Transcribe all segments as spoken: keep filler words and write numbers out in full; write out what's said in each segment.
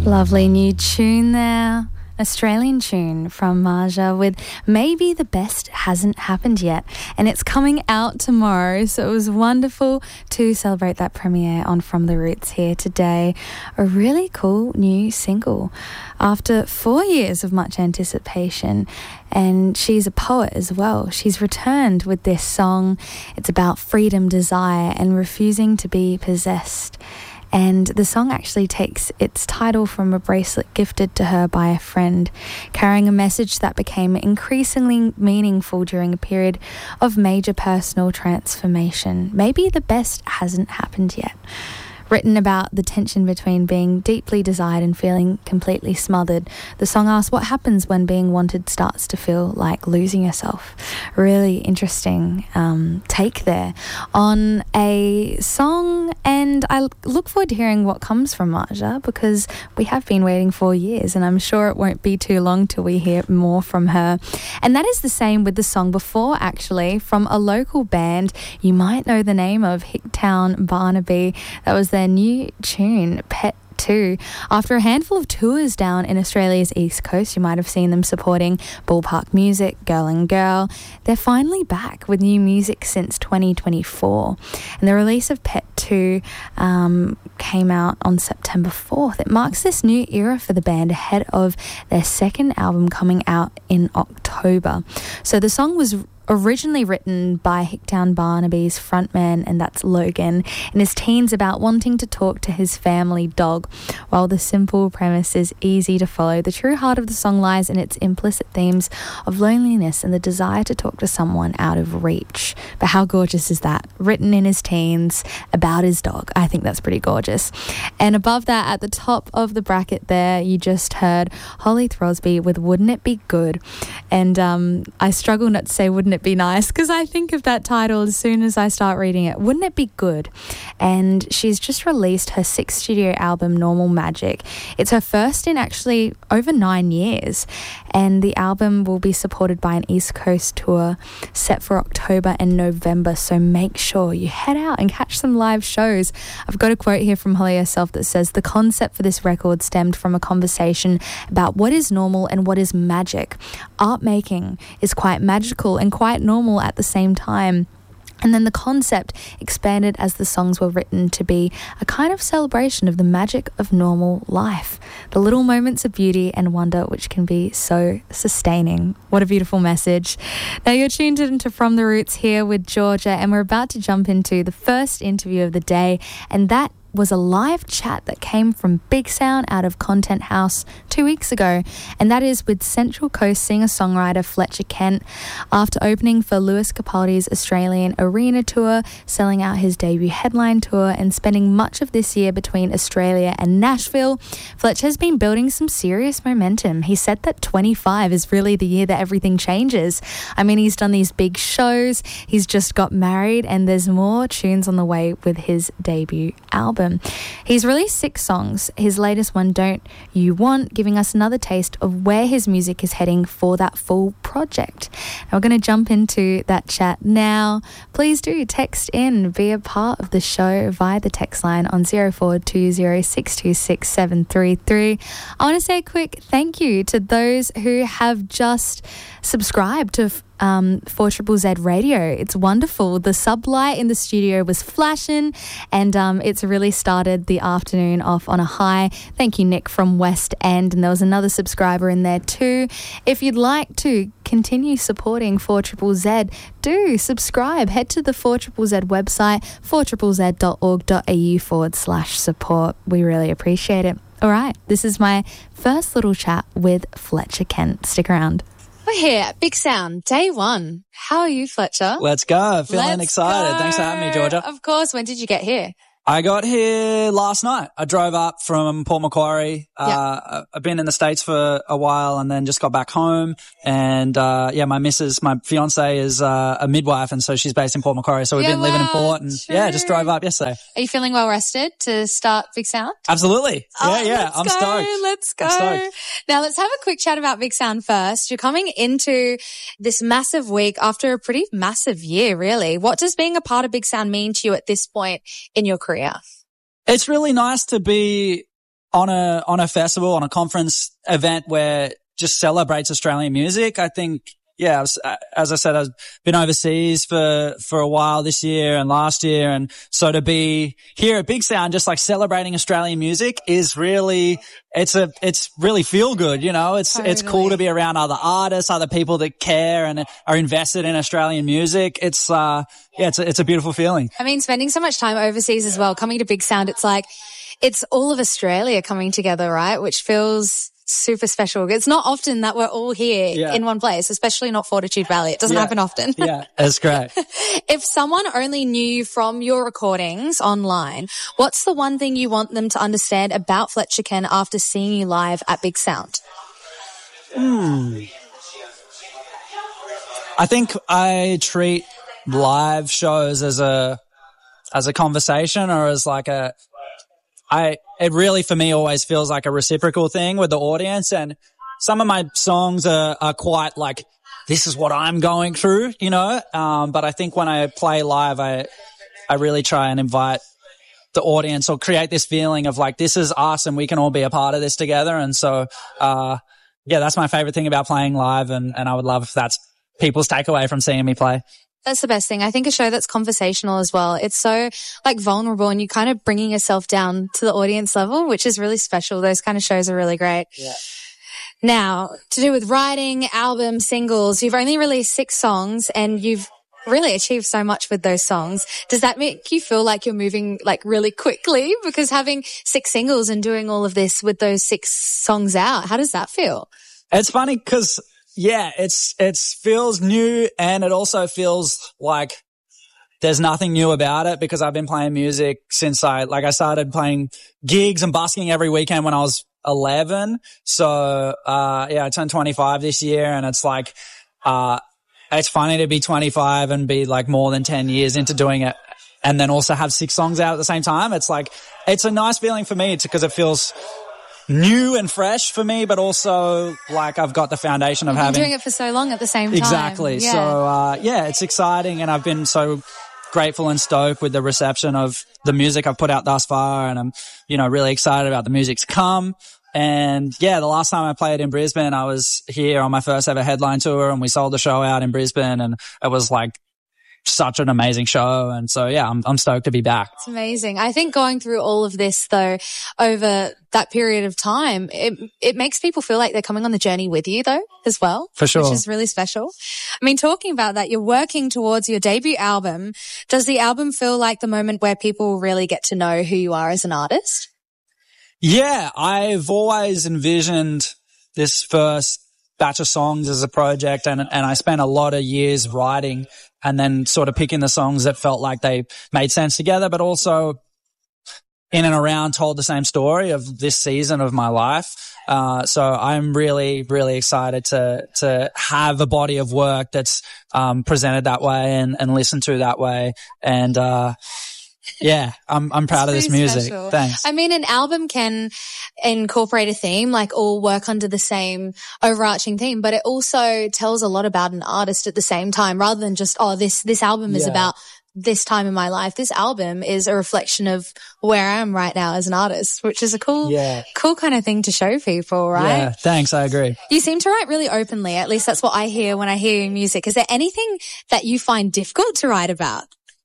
Lovely new tune there. Australian tune from Marja with Maybe the Best Hasn't Happened Yet, and it's coming out tomorrow, so it was wonderful to celebrate that premiere on From the Roots here today. A really cool new single after four years of much anticipation, and she's a poet as well. She's returned with this song. It's about freedom, desire, and refusing to be possessed. And the song actually takes its title from a bracelet gifted to her by a friend, carrying a message that became increasingly meaningful during a period of major personal transformation. Maybe the best hasn't happened yet. Written about the tension between being deeply desired and feeling completely smothered, the song asks what happens when being wanted starts to feel like losing yourself. Really interesting um, take there on a song, and I look forward to hearing what comes from Marja, because we have been waiting four years and I'm sure it won't be too long till we hear more from her. And that is the same with the song before, actually, from a local band. You might know the name of Hicktown Barnaby. That was their new tune, Pet two. After a handful of tours down in Australia's East Coast, you might have seen them supporting Ballpark Music, Girl and Girl. They're finally back with new music since twenty twenty-four. And the release of Pet two um, came out on September fourth. It marks this new era for the band ahead of their second album coming out in October. So the song was originally written by Hicktown Barnaby's frontman, and that's Logan, in his teens about wanting to talk to his family dog. While the simple premise is easy to follow, the true heart of the song lies in its implicit themes of loneliness and the desire to talk to someone out of reach. But how gorgeous is that? Written in his teens about his dog. I think that's pretty gorgeous. And above that, at the top of the bracket there, you just heard Holly Throsby with Wouldn't It Be Good? And um, I struggle not to say wouldn't it be nice, because I think of that title as soon as I start reading it. Wouldn't it be good? And she's just released her sixth studio album, Normal Magic. It's her first in actually over nine years, and the album will be supported by an East Coast tour set for October and November, so make sure you head out and catch some live shows. I've got a quote here from Holly herself that says, "The concept for this record stemmed from a conversation about what is normal and what is magic. Art making is quite magical and quite normal at the same time." And then the concept expanded as the songs were written to be a kind of celebration of the magic of normal life, the little moments of beauty and wonder which can be so sustaining. What a beautiful message. Now you're tuned into From the Roots here with Georgia, and we're about to jump into the first interview of the day, and that was a live chat that came from Big Sound out of Content House two weeks ago, and that is with Central Coast singer-songwriter Fletcher Kent. After opening for Lewis Capaldi's Australian Arena Tour, selling out his debut headline tour, and spending much of this year between Australia and Nashville, Fletcher has been building some serious momentum. He said that twenty-five is really the year that everything changes. I mean, he's done these big shows, he's just got married, and there's more tunes on the way with his debut album. He's released six songs, his latest one, Don't You Want, giving us another taste of where his music is heading for that full project. Now we're going to jump into that chat now. Please do text in, be a part of the show via the text line on zero four two zero six two six seven three three. I want to say a quick thank you to those who have just subscribed to Um, four Z Z Radio. It's wonderful. The sublight in the studio was flashing, and um, it's really started the afternoon off on a high. Thank you, Nick from West End, and there was another subscriber in there too. If you'd like to continue supporting four Z Z, do subscribe. Head to the four Z Z website, four z z dot org dot a u forward slash support. We really appreciate it. All right, this is my first little chat with Fletcher Kent. Stick around. We're here at Big Sound, day one. How are you, Fletcher? Let's go. Feeling Let's excited. go. Thanks for having me, Georgia. Of course. When did you get here? I got here last night. I drove up from Port Macquarie. Yep. Uh, I've been in the States for a while and then just got back home. And, uh, yeah, my missus, my fiance is, uh, a midwife, and so she's based in Port Macquarie. So we've Yeah, been living in wow, Port and true. yeah, just drove up yesterday. Are you feeling well rested to start Big Sound? Absolutely. Oh, yeah, yeah. let's I'm go, stoked. Let's go. I'm stoked. Now let's have a quick chat about Big Sound first. You're coming into this massive week after a pretty massive year, really. What does being a part of Big Sound mean to you at this point in your career? It's really nice to be on a, on a festival, on a conference event where just celebrates Australian music, I think, yeah, as I said, I've been overseas for, for a while this year and last year. And so to be here at Big Sound, just like celebrating Australian music is really, it's a, it's really feel good, you know, it's, totally. It's cool to be around other artists, other people that care and are invested in Australian music. It's, uh, yeah, it's a, it's a beautiful feeling. I mean, spending so much time overseas as well, coming to Big Sound, it's like, it's all of Australia coming together, right? Which feels super special. It's not often that we're all here yeah. in one place, especially not Fortitude Valley. It doesn't yeah. happen often. Yeah, that's great. If someone only knew you from your recordings online, what's the one thing you want them to understand about Fletcher Ken after seeing you live at Big Sound? Hmm. I think I treat live shows as a as a conversation or as like a I, it really for me always feels like a reciprocal thing with the audience, and some of my songs are, are quite like, this is what I'm going through, you know, um, but I think when I play live, I, I really try and invite the audience or create this feeling of like, this is us and we can all be a part of this together. And so, uh, yeah, that's my favorite thing about playing live, and, and I would love if that's people's takeaway from seeing me play. That's the best thing. I think a show that's conversational as well. It's so like vulnerable and you kind of bringing yourself down to the audience level, which is really special. Those kind of shows are really great. Yeah. Now, to do with writing, albums, singles, you've only released six songs and you've really achieved so much with those songs. Does that make you feel like you're moving like really quickly? Because having six singles and doing all of this with those six songs out, how does that feel? It's funny because yeah, it's, it feels new, and it also feels like there's nothing new about it because I've been playing music since I, like I started playing gigs and busking every weekend when I was eleven. So, uh, yeah, I turned twenty-five this year, and it's like, uh, it's funny to be twenty-five and be like more than ten years into doing it and then also have six songs out at the same time. It's like, it's a nice feeling for me because it feels new and fresh for me, but also like I've got the foundation of You've been having doing it for so long at the same time. Exactly. Yeah. So uh yeah, it's exciting, and I've been so grateful and stoked with the reception of the music I've put out thus far, and I'm, you know, really excited about the music to come. And yeah, the last time I played in Brisbane, I was here on my first ever headline tour, and we sold the show out in Brisbane, and it was like such an amazing show. And so, yeah, I'm, I'm stoked to be back. It's amazing. I think going through all of this though, over that period of time, it, it makes people feel like they're coming on the journey with you though, as well. For sure. Which is really special. I mean, talking about that, you're working towards your debut album. Does the album feel like the moment where people really get to know who you are as an artist? Yeah, I've always envisioned this first batch of songs as a project, and, and I spent a lot of years writing and then sort of picking the songs that felt like they made sense together, but also in and around told the same story of this season of my life. Uh, so I'm really, really excited to, to have a body of work that's, um, presented that way and, and listened to that way. And, uh, yeah, I'm, I'm proud of this music. Special. Thanks. I mean, an album can incorporate a theme, like all work under the same overarching theme, but it also tells a lot about an artist at the same time, rather than just, oh, this, this album is Yeah. about this time in my life. This album is a reflection of where I am right now as an artist, which is a cool, Yeah. cool kind of thing to show people, right? Yeah, thanks. I agree. You seem to write really openly. At least that's what I hear when I hear your music. Is there anything that you find difficult to write about?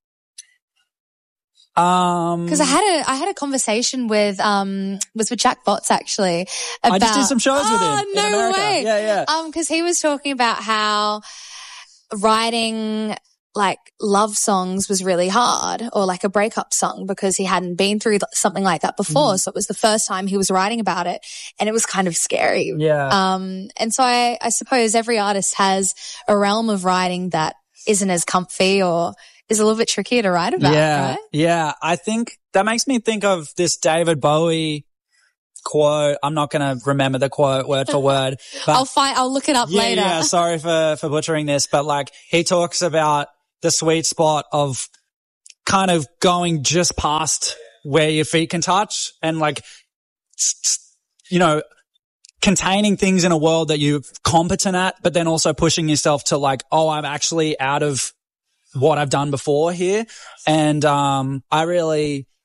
Um, Because I had a I had a conversation with um was with Jack Botts actually. About, I just did some shows oh, with him in no America. way. Yeah, yeah. Um, because he was talking about how writing like love songs was really hard, or like a breakup song, because he hadn't been through something like that before. Mm. So it was the first time he was writing about it, and it was kind of scary. Yeah. Um, and so I, I suppose every artist has a realm of writing that isn't as comfy or is a little bit trickier to write about, yeah, right? Yeah, I think that makes me think of this David Bowie quote. I'm not going to remember the quote word for word. But I'll find, I'll look it up yeah, later. Yeah, sorry for, for butchering this, but like he talks about the sweet spot of kind of going just past where your feet can touch, and like, you know, containing things in a world that you're competent at, but then also pushing yourself to like, oh, I'm actually out of what I've done before here. And, um, I really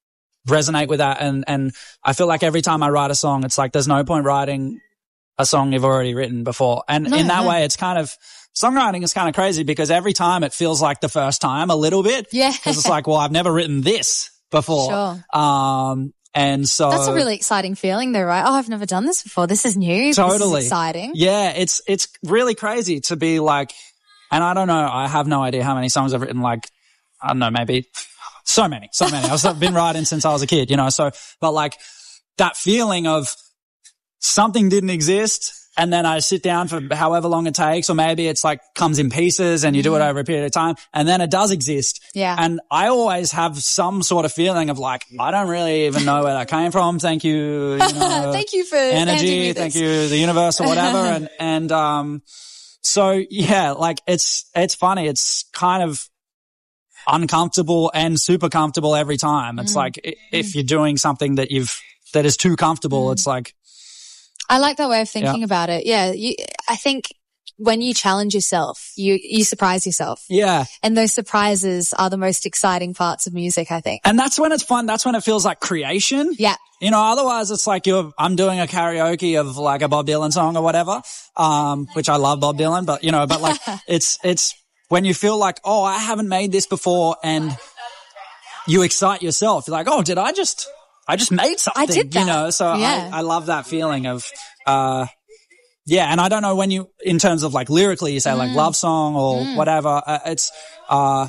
resonate with that. And, and I feel like every time I write a song, it's like there's no point writing a song you've already written before. And No, in that no. way, it's kind of, songwriting is kind of crazy because every time it feels like the first time a little bit. Yeah. Because it's like, well, I've never written this before. Sure. Um, and so. That's a really exciting feeling though, right? Oh, I've never done this before. This is new. Totally. This is exciting. Yeah. It's, it's really crazy to be like, and I don't know, I have no idea how many songs I've written, like, I don't know, maybe so many, so many. I've been writing since I was a kid, you know, so, but like that feeling of something didn't exist and then I sit down for however long it takes, or maybe it's like comes in pieces and you do it over a period of time and then it does exist. Yeah. And I always have some sort of feeling of like, I don't really even know where that came from. Thank you. You know, Thank you for handing energy. me Thank this. you, the universe or whatever. and, and, um, so yeah, like it's, it's funny. It's kind of uncomfortable and super comfortable every time. It's Mm. like i- if you're doing something that you've, that is too comfortable, Mm. it's like, I like that way of thinking Yeah. about it. Yeah. You, I think when you challenge yourself, you, you surprise yourself. yeah. And those surprises are the most exciting parts of music, I think. And that's when it's fun. That's when it feels like creation. Yeah. You know, otherwise it's like you're, I'm doing a karaoke of like a Bob Dylan song or whatever, um, which I love Bob Dylan, but you know, but like it's, it's when you feel like, oh, I haven't made this before and you excite yourself. You're like, oh, did I just, I just made something, did that. you know? So Yeah. I, I love that feeling of, uh, yeah. And I don't know when you, in terms of like lyrically, you say like Mm. love song or whatever, uh, it's, uh,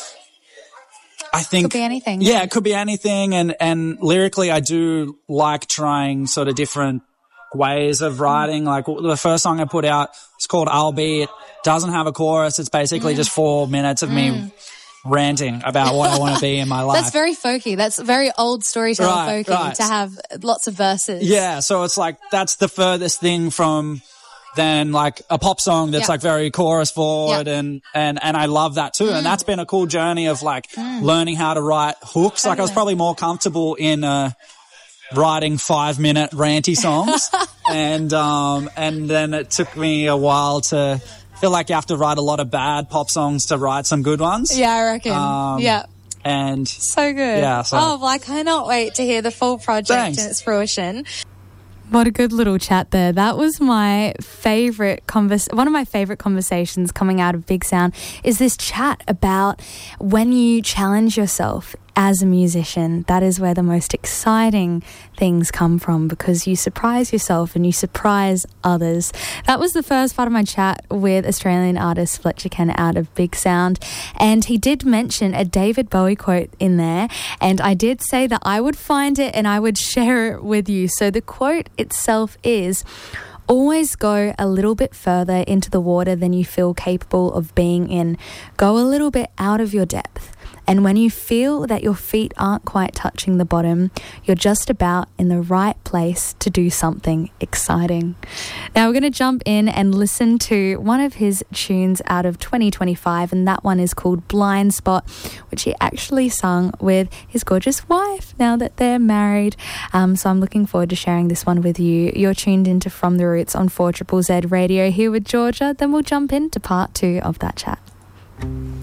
I think Could be anything. yeah, it could be anything. And, and lyrically, I do like trying sort of different ways of writing. Like the first song I put out, it's called I'll Be. It doesn't have a chorus. It's basically just four minutes of me ranting about what I want to be in my life. That's very folky. That's very old storyteller Right, folky right. to have lots of verses. Yeah. So it's like, that's the furthest thing from than like a pop song that's Yeah. like very chorus forward Yeah. and, and, and I love that too. And that's been a cool journey of like learning how to write hooks. Like I was Totally. probably more comfortable in, uh, writing five minute ranty songs and, um, and then it took me a while to feel like you have to write a lot of bad pop songs to write some good ones. Yeah, I reckon. Um, yeah. And So good. Yeah, so- oh, well, I cannot wait to hear the full project Thanks. and its fruition. What a good little chat there. That was my favorite convers- one of my favorite conversations coming out of Big Sound is this chat about when you challenge yourself as a musician. That is where the most exciting things come from because you surprise yourself and you surprise others. That was the first part of my chat with Australian artist Fletcher Ken out of Big Sound. And he did mention a David Bowie quote in there. And I did say that I would find it and I would share it with you. So the quote itself is, always go a little bit further into the water than you feel capable of being in. Go a little bit out of your depth. And when you feel that your feet aren't quite touching the bottom, you're just about in the right place to do something exciting. Now we're going to jump in and listen to one of his tunes out of twenty twenty-five, and that one is called Blind Spot, which he actually sung with his gorgeous wife now that they're married. Um, so I'm looking forward to sharing this one with you. You're tuned into From the Roots on four Z Z Z Radio here with Georgia. Then we'll jump into part two of that chat.